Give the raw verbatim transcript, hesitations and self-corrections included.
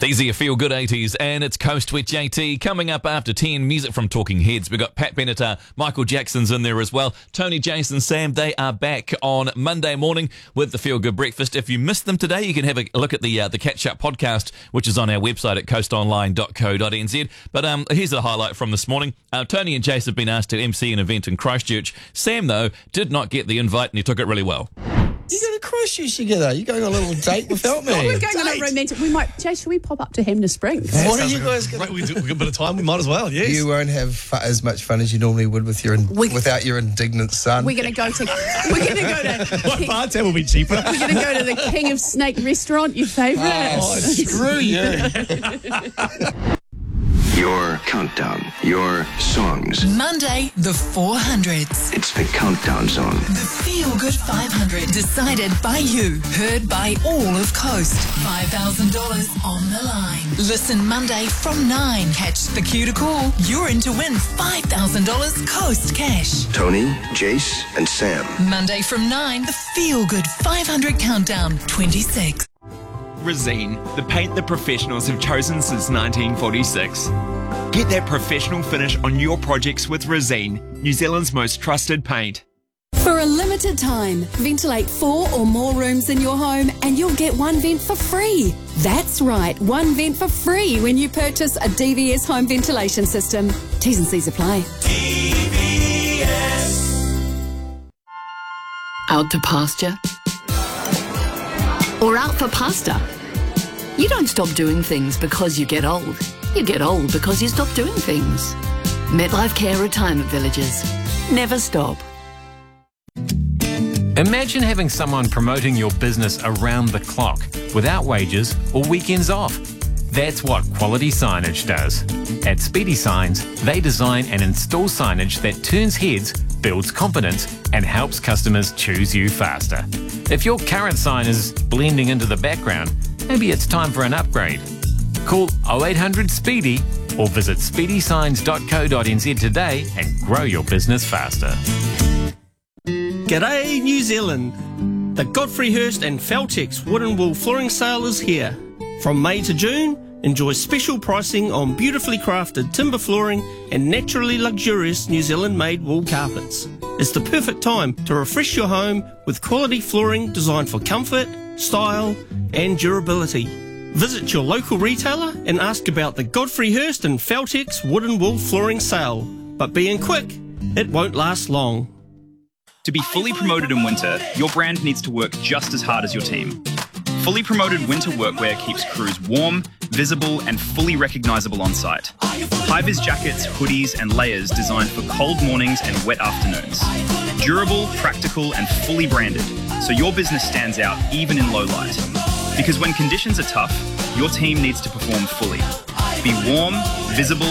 These are your feel-good eighties, and it's Coast with J T. Coming up after ten, music from Talking Heads. We've got Pat Benatar, Michael Jackson's in there as well. Tony, Jason, Sam, they are back on Monday morning with the Feel-Good Breakfast. If you missed them today, you can have a look at the uh, the catch-up podcast, which is on our website at coast online dot co dot n z. But um, here's a highlight from this morning. Uh, Tony and Jason have been asked to M C an event in Christchurch. Sam, though, did not get the invite, and he took it really well. You go to Christchurch together. You're going on a little date without me. Oh, we're going on a romantic. We might. Jay, should we pop up to Hamner Springs? What are you guys going Right, we do, we've got a bit of time. We might as well. Yes. You won't have fu- as much fun as you normally would with your in- We- without your indignant son. We're going to go to. We're going to go to. My bar tab will be cheaper. We're going to go to the King of Snake restaurant. Your favourite. Oh, screw you. Your countdown, your songs. Monday, the four hundreds. It's the countdown song. The Feel Good five hundred. Decided by you. Heard by all of Coast. five thousand dollars on the line. Listen Monday from nine. Catch the cue to call. You're in to win five thousand dollars Coast cash. Tony, Jace, and Sam. Monday from nine. The Feel Good five hundred countdown. twenty-six. Resene, the paint that professionals have chosen since nineteen forty-six. Get that professional finish on your projects with Resene, New Zealand's most trusted paint. For a limited time, ventilate four or more rooms in your home and you'll get one vent for free. That's right, one vent for free when you purchase a D V S home ventilation system. T's and C's apply. D V S. Out to pasture? Or out for pasta? You don't stop doing things because you get old. You get old because you stop doing things. MetLife Care Retirement Villages. Never stop. Imagine having someone promoting your business around the clock, without wages or weekends off. That's what Quality Signage does. At Speedy Signs, they design and install signage that turns heads, builds confidence, and helps customers choose you faster. If your current sign is blending into the background, maybe it's time for an upgrade. Call oh eight hundred SPEEDY or visit speedy signs dot co dot n z today and grow your business faster. G'day, New Zealand. The Godfrey Hirst and Feltex Wood and Wool Flooring Sale is here. From May to June, enjoy special pricing on beautifully crafted timber flooring and naturally luxurious New Zealand-made wool carpets. It's the perfect time to refresh your home with quality flooring designed for comfort, style and durability. Visit your local retailer and ask about the Godfrey Hirst and Feltex Wood and Wool Flooring Sale. But being quick, it won't last long. To be fully promoted in winter, your brand needs to work just as hard as your team. Fully promoted winter workwear keeps crews warm, visible and fully recognisable on site. High-vis jackets, hoodies and layers designed for cold mornings and wet afternoons. Durable, practical and fully branded, so your business stands out even in low light. Because when conditions are tough, your team needs to perform fully. Be warm, visible